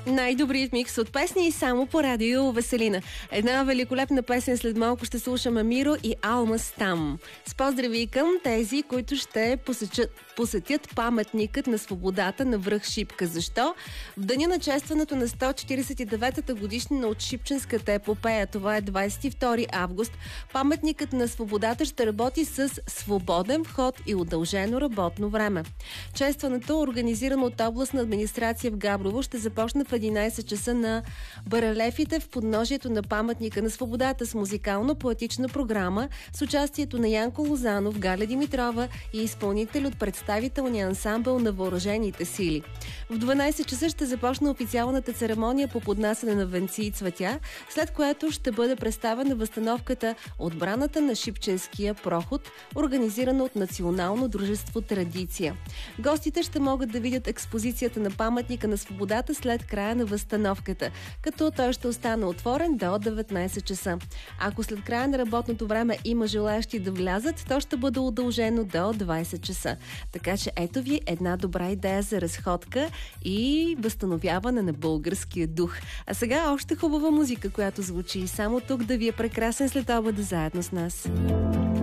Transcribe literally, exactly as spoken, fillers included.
Най-добрият микс от песни и само по радио Веселина. Една великолепна песен след малко ще слушаме Миро и Алмаз там. С поздрави към тези, които ще посетят, посетят паметникът на свободата на връх Шипка. Защо? В деня на честването на сто четиридесет и деветата годишнина от Шипченската епопея, това е двадесет и втори август, паметникът на свободата ще работи с свободен вход и удължено работно време. Честването, организирано от областна администрация в Габрово, ще започне в единадесет часа на барелефите в подножието на паметника на свободата с музикално-поетична програма с участието на Янко Лозанов, Галя Димитрова и изпълнители от представителния ансамбъл на въоръжените сили. В дванадесет часа ще започне официалната церемония по поднасяне на венци и цветя, след което ще бъде представена възстановката "Отбраната на Шипченския проход", организирана от Национално дружество Традиция. Гостите ще могат да видят експозицията на паметника на свободата след края на възстановката, като той ще остане отворен до деветнадесет часа. Ако след края на работното време има желаящи да влязат, то ще бъде удължено до двадесет часа. Така че ето ви една добра идея за разходка и възстановяване на българския дух. А сега още хубава музика, която звучи само тук, да ви е прекрасен след обеда заедно с нас.